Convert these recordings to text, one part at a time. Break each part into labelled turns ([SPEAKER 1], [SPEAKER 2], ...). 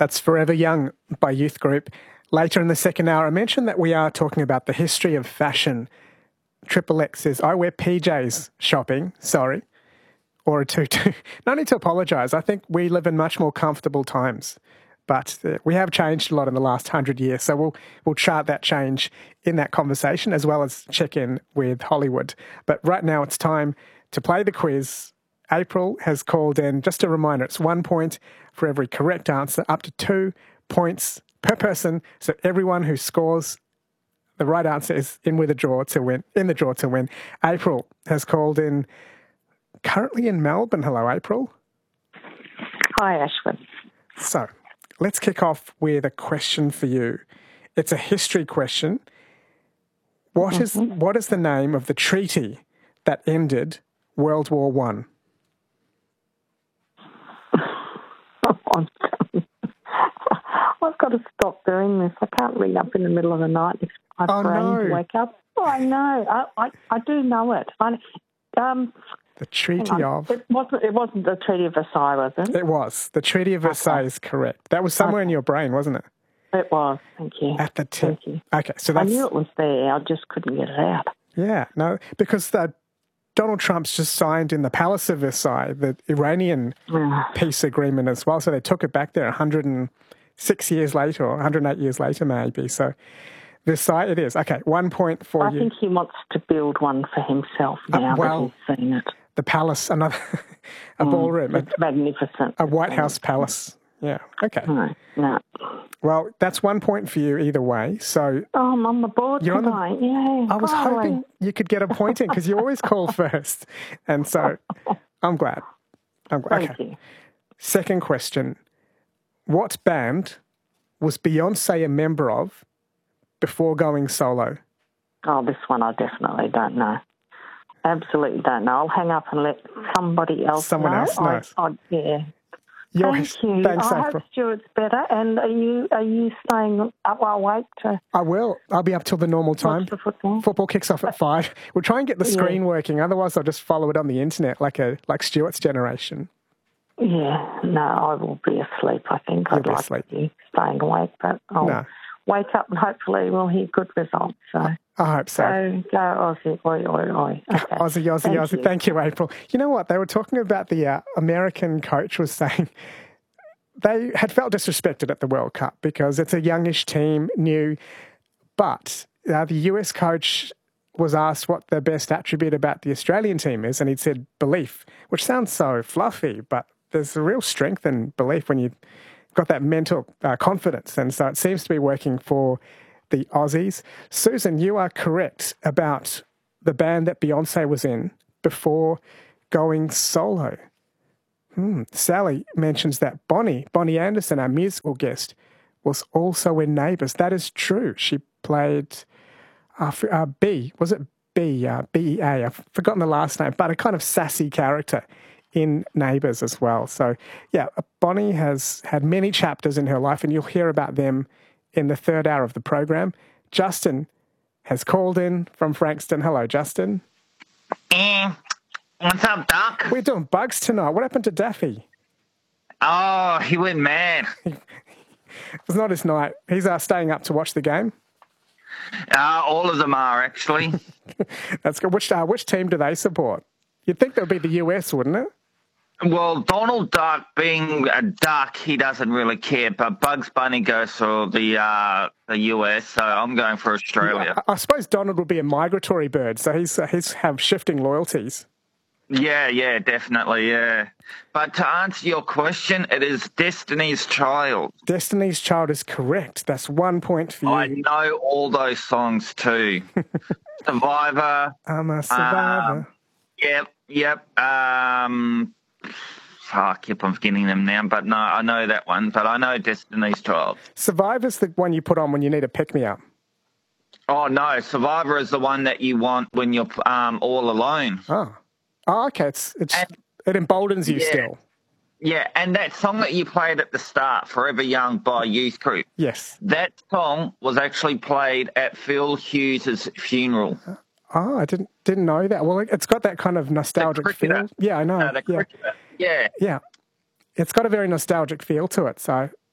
[SPEAKER 1] That's Forever Young by Youth Group. Later in the second hour, I mentioned that we are talking about the history of fashion. Triple X says, I wear PJs shopping, sorry, or a tutu. No need to apologise. I think we live in much more comfortable times. But we have changed a lot in the last 100 years. So we'll chart that change in that conversation as well as check in with Hollywood. But right now it's time to play the quiz. April has called in. Just a reminder, it's 1 point for every correct answer, up to 2 points per person. So everyone who scores the right answer is in the draw to win. April has called in, currently in Melbourne. Hello, April.
[SPEAKER 2] Hi, Ashwin.
[SPEAKER 1] So let's kick off with a question for you. It's a history question. What is the name of the treaty that ended World War One?
[SPEAKER 2] I've got to stop doing this. I can't ring up in the middle of the night if my brain wake up. Oh, I know. I do know it.
[SPEAKER 1] The Treaty of...
[SPEAKER 2] It wasn't the Treaty of Versailles, was it?
[SPEAKER 1] It was. The Treaty of Versailles is correct. That was somewhere in your brain, wasn't it?
[SPEAKER 2] It was. Thank you.
[SPEAKER 1] At the tip.
[SPEAKER 2] Thank you.
[SPEAKER 1] Okay, so that's...
[SPEAKER 2] I knew it was there. I just couldn't get it out.
[SPEAKER 1] Yeah, no, because Donald Trump's just signed in the Palace of Versailles the Iranian peace agreement as well. So they took it back there 106 years later, or 108 years later maybe. So Versailles it is. Okay, 1 point for you.
[SPEAKER 2] I think he wants to build one for himself now that he's seen it.
[SPEAKER 1] The palace, another a ballroom.
[SPEAKER 2] It's magnificent.
[SPEAKER 1] A White House palace. Yeah, okay.
[SPEAKER 2] No.
[SPEAKER 1] Well, that's 1 point for you either way. So
[SPEAKER 2] I'm on the board tonight. Yay.
[SPEAKER 1] I was hoping you could get a point in because you always call first. And so I'm glad.
[SPEAKER 2] Thank you.
[SPEAKER 1] Second question. What band was Beyonce a member of before going solo?
[SPEAKER 2] Oh, this one I definitely don't know. Absolutely don't know. I'll hang up and let somebody else know.
[SPEAKER 1] Someone else knows.
[SPEAKER 2] Yeah.
[SPEAKER 1] Thank you.
[SPEAKER 2] Thanks, I hope Stuart's better. And are you staying up awake to...
[SPEAKER 1] I will. I'll be up till the normal time.
[SPEAKER 2] Watch the football.
[SPEAKER 1] Football kicks off at 5. We'll try and get the screen working. Otherwise, I'll just follow it on the internet like Stuart's generation.
[SPEAKER 2] Yeah. No, I will be asleep, I think. I'd like to be staying awake, but I'll wake up and hopefully we'll hear good results. So.
[SPEAKER 1] I hope so.
[SPEAKER 2] So go Aussie, oi, oi, oi. Okay.
[SPEAKER 1] Aussie. Thank you, April. You know what? They were talking about the American coach was saying they had felt disrespected at the World Cup because it's a youngish team, new. But the US coach was asked what the best attribute about the Australian team is, and he'd said belief, which sounds so fluffy, but there's a real strength in belief when you've got that mental confidence. And so it seems to be working for the Aussies. Susan, you are correct about the band that Beyonce was in before going solo. Sally mentions that Bonnie Anderson, our musical guest, was also in Neighbours. That is true. She played B. Was it B? BEA. I've forgotten the last name, but a kind of sassy character in Neighbours as well. So, yeah, Bonnie has had many chapters in her life, and you'll hear about them in the third hour of the program. Justin has called in from Frankston. Hello, Justin.
[SPEAKER 3] What's up, Doc?
[SPEAKER 1] We're doing bugs tonight. What happened to Daffy?
[SPEAKER 3] Oh, he went mad.
[SPEAKER 1] It was not his night. He's staying up to watch the game.
[SPEAKER 3] All of them are, actually.
[SPEAKER 1] That's good. Which team do they support? You'd think that would be the US, wouldn't it?
[SPEAKER 3] Well, Donald Duck, being a duck, he doesn't really care, but Bugs Bunny goes for the US, so I'm going for Australia.
[SPEAKER 1] I suppose Donald would be a migratory bird, so he's have shifting loyalties.
[SPEAKER 3] Yeah, definitely, yeah. But to answer your question, it is Destiny's Child.
[SPEAKER 1] Destiny's Child is correct. That's 1 point for you.
[SPEAKER 3] I know all those songs too. Survivor.
[SPEAKER 1] I'm a survivor.
[SPEAKER 3] Yep. I keep on forgetting them now, but no, I know that one. But I know Destiny's Child.
[SPEAKER 1] Survivor's the one you put on when you need a pick-me-up.
[SPEAKER 3] Oh, no. Survivor is the one that you want when you're all alone.
[SPEAKER 1] Oh, okay. It emboldens you still.
[SPEAKER 3] Yeah, and that song that you played at the start, Forever Young by Youth Group.
[SPEAKER 1] Yes.
[SPEAKER 3] That song was actually played at Phil Hughes' funeral.
[SPEAKER 1] Oh, I didn't know that. Well, it's got that kind of nostalgic feel. Yeah, I know.
[SPEAKER 3] The cricketer. Yeah.
[SPEAKER 1] It's got a very nostalgic feel to it. So,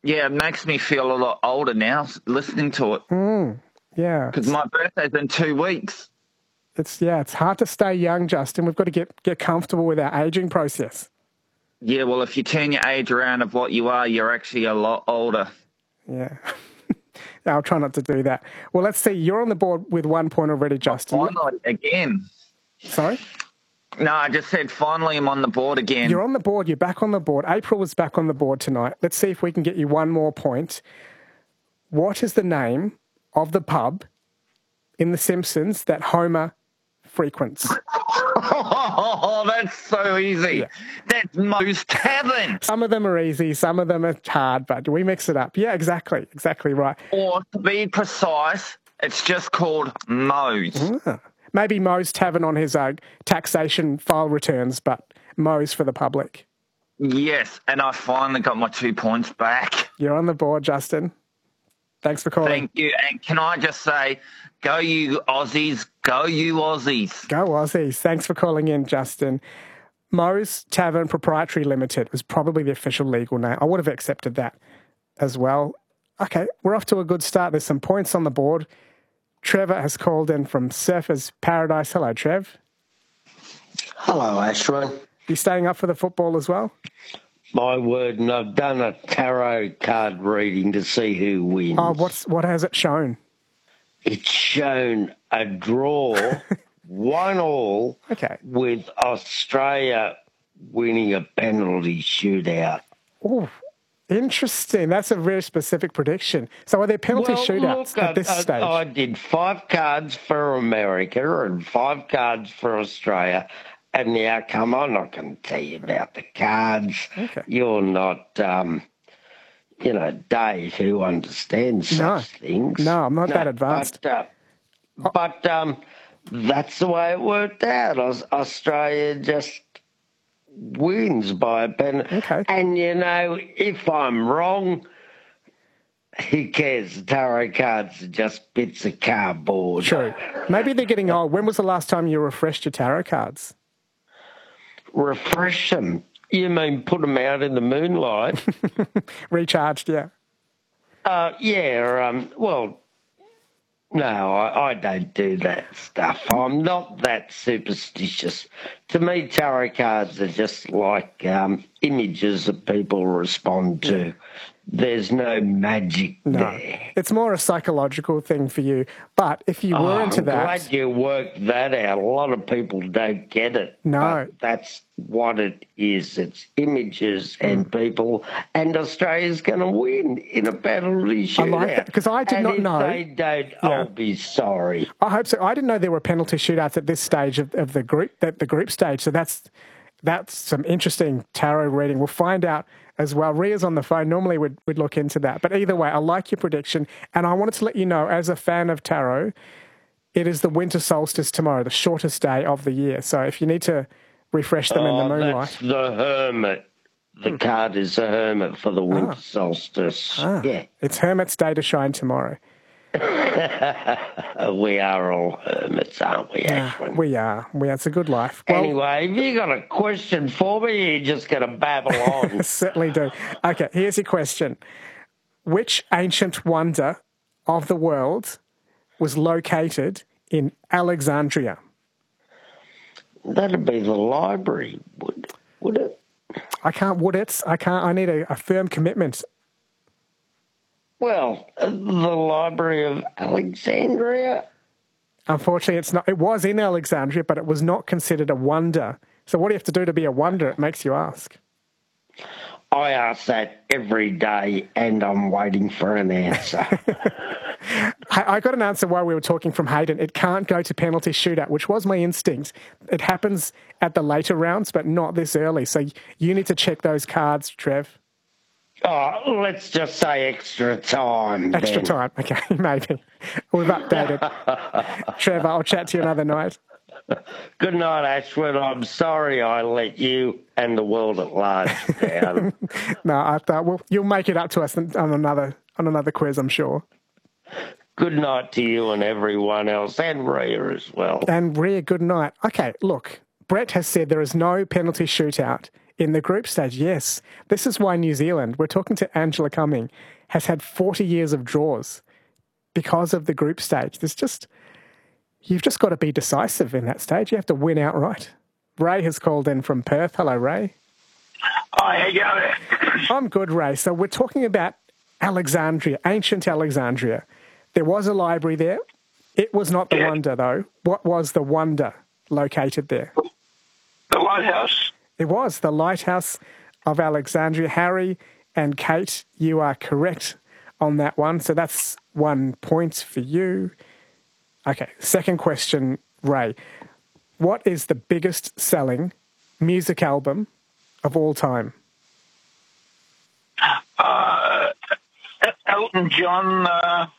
[SPEAKER 3] Yeah, it makes me feel a lot older now listening to it.
[SPEAKER 1] Yeah.
[SPEAKER 3] Because my birthday's in 2 weeks.
[SPEAKER 1] It's hard to stay young, Justin. We've got to get comfortable with our aging process.
[SPEAKER 3] Yeah, well, if you turn your age around of what you are, you're actually a lot older.
[SPEAKER 1] Yeah. I'll try not to do that. Well, let's see. You're on the board with 1 point already, Justin.
[SPEAKER 3] Finally, again.
[SPEAKER 1] Sorry?
[SPEAKER 3] No, I just said finally I'm on the board again.
[SPEAKER 1] You're on the board. You're back on the board. April was back on the board tonight. Let's see if we can get you 1 more point. What is the name of the pub in The Simpsons that Homer frequents?
[SPEAKER 3] Oh, that's so easy. Yeah. That's Moe's Tavern.
[SPEAKER 1] Some of them are easy, some of them are hard, but we mix it up. Yeah, exactly right.
[SPEAKER 3] Or to be precise, it's just called Moe's.
[SPEAKER 1] Maybe Moe's Tavern on his taxation file returns, but Moe's for the public.
[SPEAKER 3] Yes, and I finally got my 2 points back.
[SPEAKER 1] You're on the board, Justin. Thanks for calling.
[SPEAKER 3] Thank you. And can I just say, go you Aussies, go you Aussies.
[SPEAKER 1] Go Aussies. Thanks for calling in, Justin. Moe's Tavern Proprietary Limited was probably the official legal name. I would have accepted that as well. Okay, we're off to a good start. There's some points on the board. Trevor has called in from Surfers Paradise. Hello, Trev.
[SPEAKER 4] Hello, Ashwin.
[SPEAKER 1] You staying up for the football as well?
[SPEAKER 4] My word, and I've done a tarot card reading to see who wins.
[SPEAKER 1] Oh, what has it shown?
[SPEAKER 4] It's shown a draw, 1-1,
[SPEAKER 1] okay,
[SPEAKER 4] with Australia winning a penalty shootout.
[SPEAKER 1] Oh, interesting. That's a very specific prediction. So are there penalty shootouts at this stage?
[SPEAKER 4] I did 5 cards for America and 5 cards for Australia. And the outcome, I'm not going to tell you about the cards.
[SPEAKER 1] Okay.
[SPEAKER 4] You're not, Dave, who understands such things.
[SPEAKER 1] No, I'm not that advanced.
[SPEAKER 4] But that's the way it worked out. Australia just wins by a penalty.
[SPEAKER 1] Okay.
[SPEAKER 4] And, if I'm wrong, who cares? The tarot cards are just bits of cardboard.
[SPEAKER 1] True. Maybe they're getting old. When was the last time you refreshed your tarot cards?
[SPEAKER 4] Refresh them? You mean put them out in the moonlight?
[SPEAKER 1] Recharged, yeah.
[SPEAKER 4] No, I don't do that stuff. I'm not that superstitious. To me, tarot cards are just like images that people respond to. There's no magic there.
[SPEAKER 1] It's more a psychological thing for you. But if you were into that...
[SPEAKER 4] I'm glad you worked that out. A lot of people don't get it.
[SPEAKER 1] No.
[SPEAKER 4] But that's what it is. It's images and people. And Australia's going to win in a penalty shootout.
[SPEAKER 1] I like that, because I did not know...
[SPEAKER 4] if they don't, I'll be sorry.
[SPEAKER 1] I hope so. I didn't know there were penalty shootouts at this stage of the group stage. So that's some interesting tarot reading. We'll find out as well. Ria's on the phone. Normally we'd look into that. But either way, I like your prediction. And I wanted to let you know, as a fan of tarot, it is the winter solstice tomorrow, the shortest day of the year. So if you need to refresh them in the moonlight.
[SPEAKER 4] That's the hermit. The card is the hermit for the winter solstice. Yeah.
[SPEAKER 1] It's Hermit's Day to shine tomorrow.
[SPEAKER 4] We are all hermits, aren't we, Ashwin?
[SPEAKER 1] We are. It's a good life. Well,
[SPEAKER 4] anyway, have you got a question for me? You're just going to babble on.
[SPEAKER 1] Certainly do. Okay, here's your question. Which ancient wonder of the world was located in Alexandria?
[SPEAKER 4] That'd be the library, would it?
[SPEAKER 1] I need a firm commitment.
[SPEAKER 4] Well, the Library of Alexandria?
[SPEAKER 1] Unfortunately, it's not. It was in Alexandria, but it was not considered a wonder. So what do you have to do to be a wonder? It makes you ask.
[SPEAKER 4] I ask that every day, and I'm waiting for an answer.
[SPEAKER 1] I got an answer while we were talking from Hayden. It can't go to penalty shootout, which was my instinct. It happens at the later rounds, but not this early. So you need to check those cards, Trev.
[SPEAKER 4] Oh, let's just say extra time.
[SPEAKER 1] Extra time, okay, maybe. We've updated. Trevor, I'll chat to you another night.
[SPEAKER 4] Good night, Ashwin. I'm sorry I let you and the world at large down.
[SPEAKER 1] No, I thought you'll make it up to us on another quiz, I'm sure.
[SPEAKER 4] Good night to you and everyone else, and Ria as well.
[SPEAKER 1] And Ria, good night. Okay, look, Brett has said there is no penalty shootout in the group stage, yes. This is why New Zealand, we're talking to Angela Cumming, has had 40 years of draws because of the group stage. You've just got to be decisive in that stage. You have to win outright. Ray has called in from Perth. Hello, Ray.
[SPEAKER 5] Hi, how you going?
[SPEAKER 1] I'm good, Ray. So we're talking about Alexandria, ancient Alexandria. There was a library there. It was not the wonder, though. What was the wonder located there?
[SPEAKER 5] The lighthouse.
[SPEAKER 1] It was the Lighthouse of Alexandria. Harry and Kate, you are correct on that one. So that's 1 point for you. Okay, second question, Ray. What is the biggest selling music album of all time?
[SPEAKER 5] Elton John,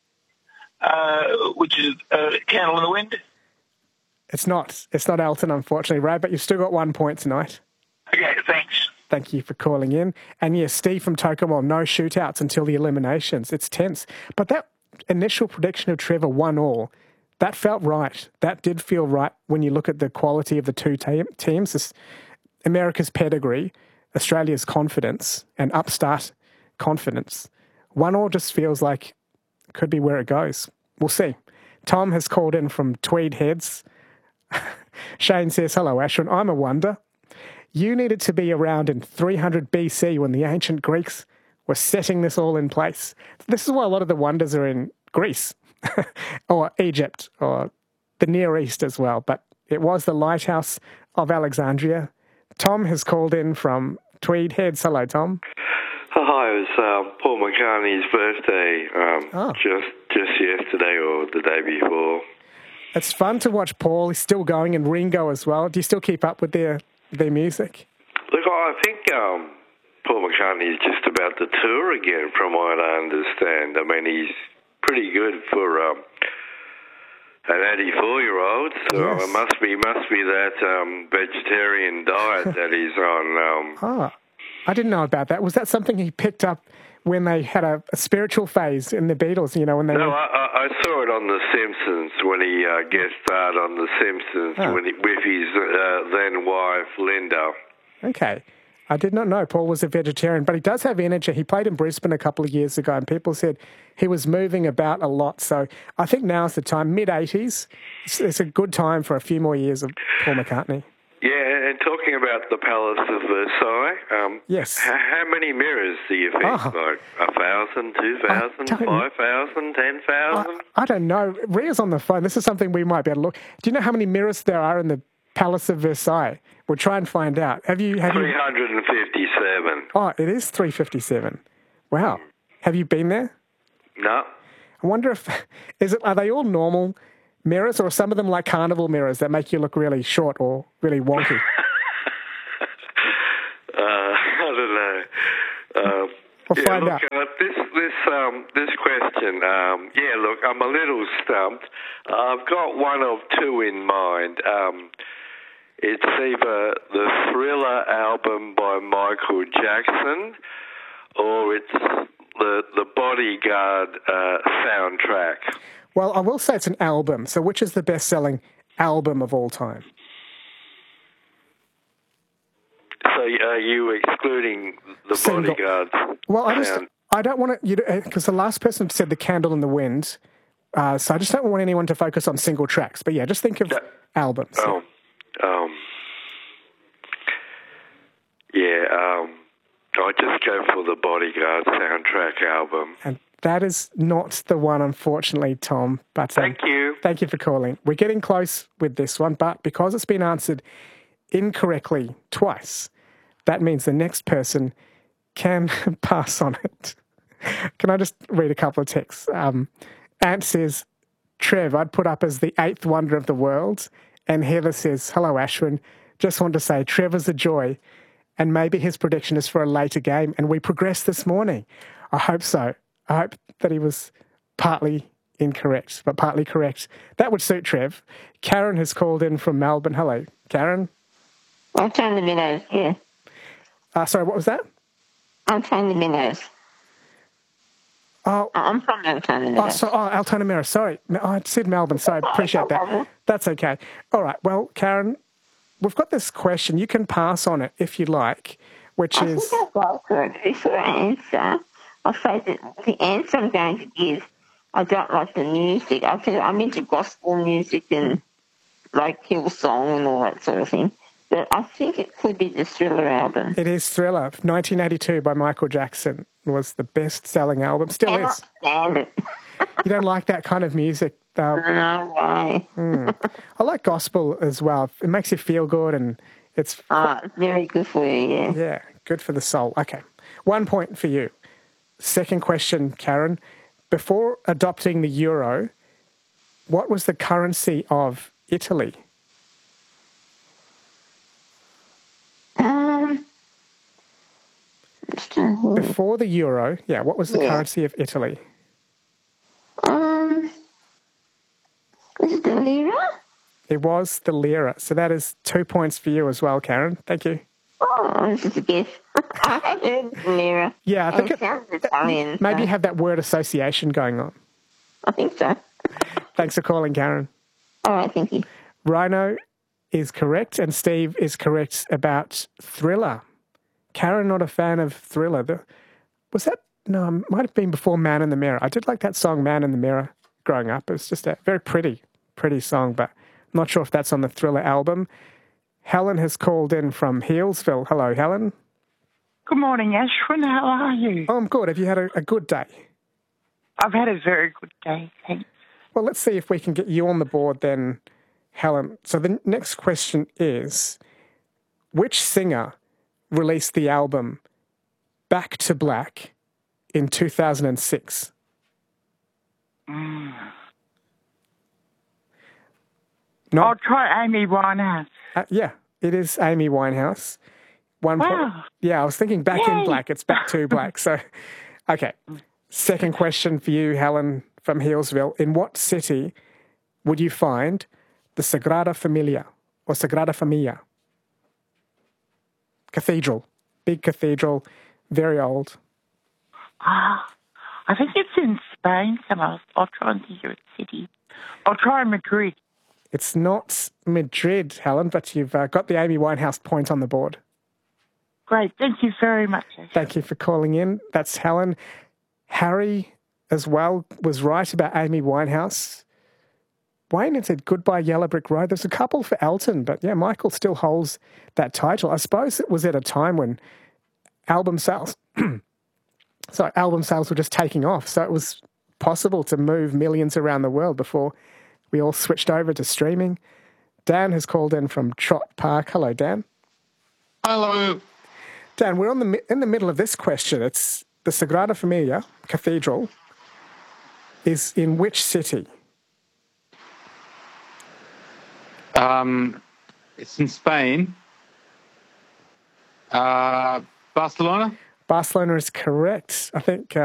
[SPEAKER 5] which is Candle in the Wind.
[SPEAKER 1] It's not Elton, unfortunately, Ray, but you've still got 1 point tonight.
[SPEAKER 5] Okay, thanks.
[SPEAKER 1] Thank you for calling in. And yes, Steve from Tokyo, no shootouts until the eliminations. It's tense. But that initial prediction of Trevor 1-1, that felt right. That did feel right when you look at the quality of the two teams. This, America's pedigree, Australia's confidence, and upstart confidence. 1-1 just feels like it could be where it goes. We'll see. Tom has called in from Tweed Heads. Shane says, hello, Ashwin. I'm a wonder. You needed to be around in 300 BC when the ancient Greeks were setting this all in place. This is why a lot of the wonders are in Greece or Egypt or the Near East as well. But it was the Lighthouse of Alexandria. Tom has called in from Tweed Heads. Hello, Tom.
[SPEAKER 6] Hi, it was Paul McCartney's birthday just yesterday or the day before.
[SPEAKER 1] It's fun to watch Paul. He's still going, and Ringo as well. Do you still keep up with their music?
[SPEAKER 6] Look, I think Paul McCartney is just about to tour again, from what I understand. I mean, he's pretty good for an 84-year-old. So yes. It must be that vegetarian diet that he's on.
[SPEAKER 1] I didn't know about that. Was that something he picked up when they had a spiritual phase in the Beatles? You know, when they
[SPEAKER 6] I saw it on The Simpsons when he guest starred on The Simpsons with his then wife Linda.
[SPEAKER 1] Okay. I did not know Paul was a vegetarian, but he does have energy. He played in Brisbane a couple of years ago, and people said he was moving about a lot. So I think now's the time, mid-80s. It's a good time for a few more years of Paul McCartney.
[SPEAKER 6] Yeah, and talking about the Palace of Versailles,
[SPEAKER 1] yes.
[SPEAKER 6] How many mirrors do you think? Like 1,000, 2,000, 5,000, 10,000?
[SPEAKER 1] I don't know. Ria's on the phone. This is something we might be able to look. Do you know how many mirrors there are in the Palace of Versailles? We'll try and find out. Have you
[SPEAKER 6] 357.
[SPEAKER 1] Oh, it is 357. Wow. Have you been there?
[SPEAKER 6] No.
[SPEAKER 1] I wonder if are they all normal mirrors, or are some of them like carnival mirrors that make you look really short or really wonky?
[SPEAKER 6] I don't know.
[SPEAKER 1] We'll find out.
[SPEAKER 6] This question, look, I'm a little stumped. I've got one of two in mind. It's either the Thriller album by Michael Jackson, or it's the Bodyguard soundtrack.
[SPEAKER 1] Well, I will say it's an album. So which is the best-selling album of all time?
[SPEAKER 6] So are you excluding the Bodyguard?
[SPEAKER 1] Well, I don't want to, because the last person said The Candle in the Wind, so I just don't want anyone to focus on single tracks. But yeah, just think of albums.
[SPEAKER 6] I just go for the Bodyguard soundtrack album.
[SPEAKER 1] And that is not the one, unfortunately, Tom. But
[SPEAKER 6] thank you.
[SPEAKER 1] Thank you for calling. We're getting close with this one, but because it's been answered incorrectly twice, that means the next person can pass on it. Can I just read a couple of texts? Ant says, Trev, I'd put up as the 8th wonder of the world. And Heather says, hello, Ashwin. Just want to say Trevor's a joy. And maybe his prediction is for a later game. And we progressed this morning. I hope so. I hope that he was partly incorrect, but partly correct. That would suit Trev. Karen has called in from Melbourne. Hello, Karen.
[SPEAKER 7] I'm from the Minnows, yeah.
[SPEAKER 1] Sorry, what was that?
[SPEAKER 7] I'm from the Minnows.
[SPEAKER 1] Oh,
[SPEAKER 7] I'm from Altona Meadows.
[SPEAKER 1] Altona Meadows. Sorry. I said Melbourne, so I appreciate that. That's okay. All right. Well, Karen, we've got this question. You can pass on it if you like, which is...
[SPEAKER 7] I think I've got it. Before I answer, I'll say that the answer I'm going to give, I don't like the music. I'm into gospel music and like Hillsong and all that sort of thing. But I think it could be the Thriller album.
[SPEAKER 1] It is Thriller. 1982 by Michael Jackson was the best-selling album. Still is.
[SPEAKER 7] Stand it.
[SPEAKER 1] You don't like that kind of music?
[SPEAKER 7] No way.
[SPEAKER 1] I like gospel as well. It makes you feel good and it's...
[SPEAKER 7] very good for you, yeah.
[SPEAKER 1] Yeah, good for the soul. Okay, 1 point for you. Second question, Karen. Before adopting the euro, what was the currency of Italy? Before the euro, what was the currency of Italy?
[SPEAKER 7] Was it the lira?
[SPEAKER 1] It was the lira. So that is 2 points for you as well, Karen. Thank you.
[SPEAKER 7] Oh, this is a guess. I heard lira.
[SPEAKER 1] Yeah, I think
[SPEAKER 7] it sounds Italian.
[SPEAKER 1] Maybe you have that word association going on.
[SPEAKER 7] I think so.
[SPEAKER 1] Thanks for calling, Karen.
[SPEAKER 7] All right, thank you.
[SPEAKER 1] Rhino is correct and Steve is correct about Thriller. Karen, not a fan of Thriller. Was that... No, it might have been before Man in the Mirror. I did like that song, Man in the Mirror, growing up. It was just a very pretty song, but I'm not sure if that's on the Thriller album. Helen has called in from Healesville. Hello, Helen.
[SPEAKER 8] Good morning, Ashwin. How are you?
[SPEAKER 1] Oh, I'm good. Have you had a good day?
[SPEAKER 8] I've had a very good day, thanks.
[SPEAKER 1] Well, let's see if we can get you on the board then, Helen. So the next question is, which singer released the album Back to Black in 2006?
[SPEAKER 8] I'll try Amy Winehouse.
[SPEAKER 1] Yeah, it is Amy Winehouse. 1 point.
[SPEAKER 8] Wow.
[SPEAKER 1] Yeah, I was thinking Back in Black. It's Back to Black. So, okay. Second question for you, Helen from Healesville. In what city would you find the Sagrada Familia or Sagrada Familia? Cathedral. Big cathedral. Very old.
[SPEAKER 8] I think it's in Spain, and I'll try and think of its city. I'll try Madrid.
[SPEAKER 1] It's not Madrid, Helen, but you've got the Amy Winehouse point on the board.
[SPEAKER 8] Great. Thank you very much.
[SPEAKER 1] Thank you for calling in. That's Helen. Harry, as well, was right about Amy Winehouse. Wayne had said Goodbye Yellow Brick Road. There's a couple for Elton, but yeah, Michael still holds that title. I suppose it was at a time when album sales were just taking off, so it was possible to move millions around the world before we all switched over to streaming. Dan has called in from Trott Park. Hello, Dan.
[SPEAKER 9] Hello.
[SPEAKER 1] Dan, we're in the middle of this question. It's the Sagrada Familia Cathedral is in which city?
[SPEAKER 9] It's in Spain. Barcelona?
[SPEAKER 1] Barcelona is correct. I think